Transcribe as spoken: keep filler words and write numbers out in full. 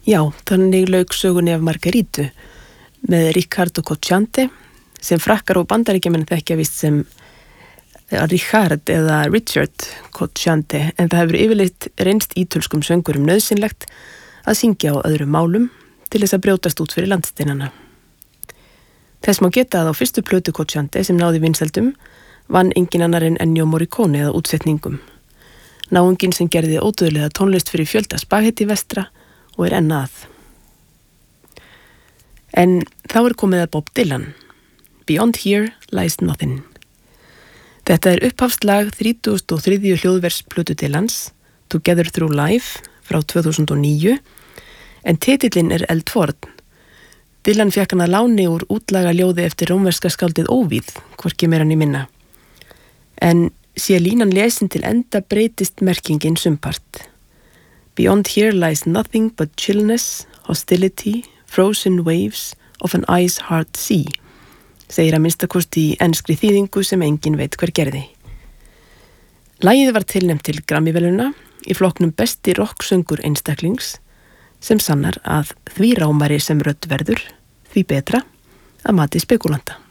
Já, þannig lauk sögunni af Margarítu með Riccardo Cocciante sem frakkar og bandaríkjamenn þekkja vist sem Richard eða Richard Cocciante, en það hefur yfirleitt reynst ítölskum söngurum nauðsynlegt að syngja á öðrum málum til þess að brjótast út fyrir landsteinana. Þess má geta að á fyrstu plötu Cocciante sem náði vinsældum vann engin annar en Ennio Morricone eða útsetningum. Náunginn sem gerði ódauðlega tónlist fyrir fjölda spagetti vestra og er enn að. En þá er komið að Bob Dylan. Beyond Here Lies Nothing. Þetta er upphafslag þrítugasta og þriðju hljóðvers plötu Dylans, Together Through Life, frá tvö þúsund og níu, en titillinn er eldforn. Dylan fékk hann að láni úr útlaga ljóði eftir rómverska skáldið Óvíð, hvorki meira né minna. En sé línan lesin til enda breytist merkingin sumpart. Beyond here lies nothing but chillness, hostility, frozen waves of an ice-hard sea, segir að minnstakosti í enskri þýðingu sem enginn veit hver gerði. Lagið var tilnefnt til Grammy-verðlauna í flokknum besti rocksöngur einstaklings sem sannar að því rámari sem rödd verður, því betra að mati spekúlanta.